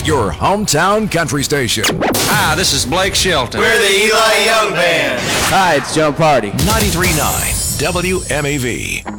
your hometown country station. Hi, this is Blake Shelton. We're the Eli Young Band. Hi, it's Joe Party. 93.9 WMAV.